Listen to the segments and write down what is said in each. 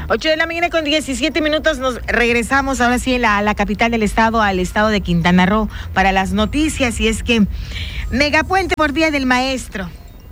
8 de la mañana con 17 minutos, nos regresamos ahora sí a la capital del estado, al estado de Quintana Roo, para las noticias, y es que megapuente por Día del Maestro.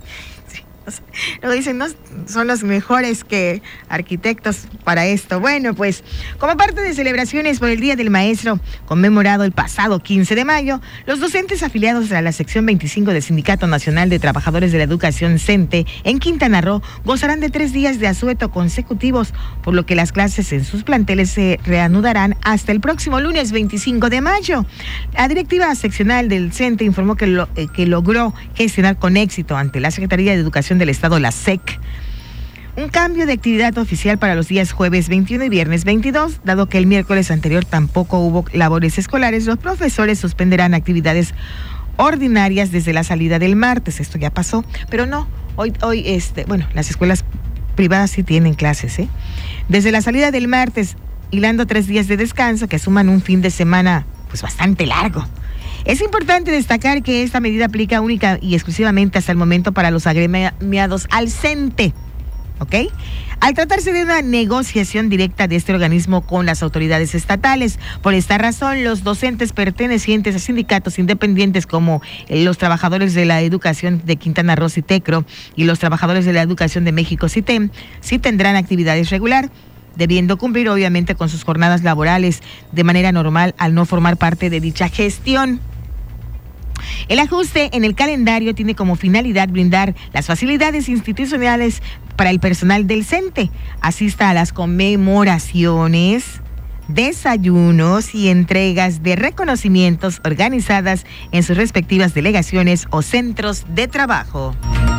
Lo dicen, ¿no? Son los mejores que arquitectos para esto. Bueno, pues, como parte de celebraciones por el Día del Maestro, conmemorado el pasado 15 de mayo, los docentes afiliados a la sección 25 del Sindicato Nacional de Trabajadores de la Educación CENTE en Quintana Roo gozarán de 3 días de asueto consecutivos, por lo que las clases en sus planteles se reanudarán hasta el próximo lunes 25 de mayo. La directiva seccional del CENTE informó que logró gestionar con éxito ante la Secretaría de Educación del Estado, la SEC, un cambio de actividad oficial para los días jueves 21 y viernes 22, dado que el miércoles anterior tampoco hubo labores escolares. Los profesores suspenderán actividades ordinarias desde la salida del martes. Esto ya pasó, pero no, hoy las escuelas privadas sí tienen clases, desde la salida del martes, hilando 3 días de descanso que suman un fin de semana pues bastante largo. Es importante destacar que esta medida aplica única y exclusivamente hasta el momento para los agremiados al CENTE, ¿ok? Al tratarse de una negociación directa de este organismo con las autoridades estatales. Por esta razón, los docentes pertenecientes a sindicatos independientes como los trabajadores de la educación de Quintana Roo, CITECRO, y los trabajadores de la educación de México, CITEM, sí tendrán actividades regular, debiendo cumplir obviamente con sus jornadas laborales de manera normal al no formar parte de dicha gestión. El ajuste en el calendario tiene como finalidad brindar las facilidades institucionales para el personal del CENTE, asista a las conmemoraciones, desayunos y entregas de reconocimientos organizadas en sus respectivas delegaciones o centros de trabajo.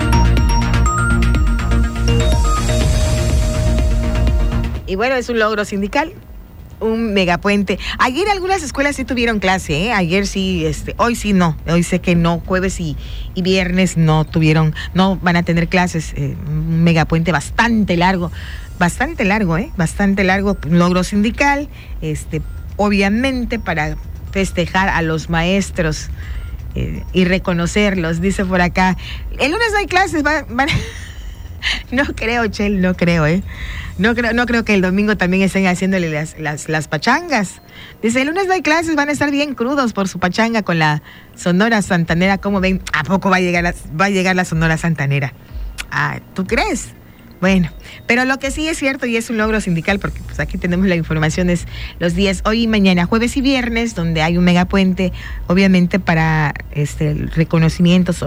Y bueno, es un logro sindical, un megapuente. Ayer algunas escuelas sí tuvieron clase, Ayer sí, hoy sí no. Hoy sé que no, jueves y viernes no van a tener clases. Un megapuente bastante largo, bastante largo, un logro sindical, obviamente para festejar a los maestros y reconocerlos, dice por acá. El lunes no hay clases, no creo, Chel, no creo, No creo que el domingo también estén haciéndole las pachangas. Dice, el lunes no hay clases, van a estar bien crudos por su pachanga con la Sonora Santanera. ¿Cómo ven? ¿A poco va a llegar la Sonora Santanera? ¿Tú crees? Bueno, pero lo que sí es cierto y es un logro sindical, porque pues aquí tenemos la información, es los días hoy y mañana, jueves y viernes, donde hay un megapuente, obviamente para reconocimientos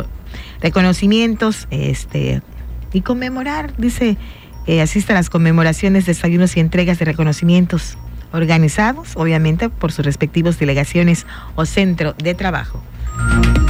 y conmemorar, dice. Asiste a las conmemoraciones, desayunos y entregas de reconocimientos organizados, obviamente, por sus respectivas delegaciones o centro de trabajo.